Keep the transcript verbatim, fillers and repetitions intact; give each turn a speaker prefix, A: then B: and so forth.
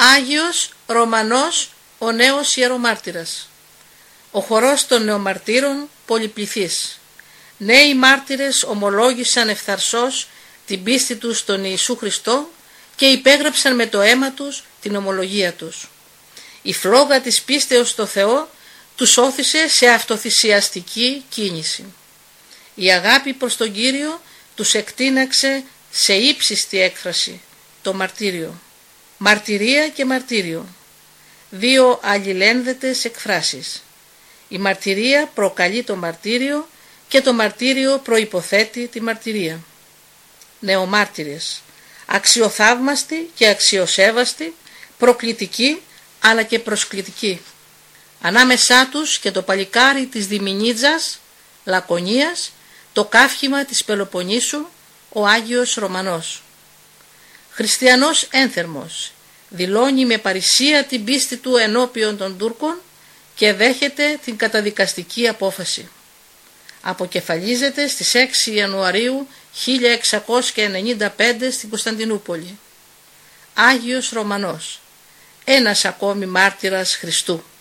A: Άγιος Ρωμανός ο νέος ιερομάρτυρας. Ο χορός των νεομαρτύρων πολυπληθής. Νέοι μάρτυρες ομολόγησαν ευθαρσώς την πίστη τους στον Ιησού Χριστό και υπέγραψαν με το αίμα τους την ομολογία τους. Η φλόγα της πίστεως στο Θεό τους όθησε σε αυτοθυσιαστική κίνηση. Η αγάπη προς τον Κύριο τους εκτείναξε σε ύψιστη έκφραση, το μαρτύριο. Μαρτυρία και μαρτύριο. Δύο αλληλένδετες εκφράσεις. Η μαρτυρία προκαλεί το μαρτύριο και το μαρτύριο προϋποθέτει τη μαρτυρία. Νεομάρτυρες. Αξιοθαύμαστοι και αξιοσέβαστοι, προκλητικοί αλλά και προσκλητικοί. Ανάμεσά τους και το παλικάρι της Διμηνίτζας, Λακωνίας, το καύχημα της Πελοποννήσου, ο Άγιος Ρωμανός. Χριστιανός ένθερμος, δηλώνει με παρησία την πίστη του ενώπιον των Τούρκων και δέχεται την καταδικαστική απόφαση. Αποκεφαλίζεται στις έξι Ιανουαρίου χίλια εξακόσια ενενήντα πέντε στην Κωνσταντινούπολη. Άγιος Ρωμανός, ένας ακόμη μάρτυρας Χριστού.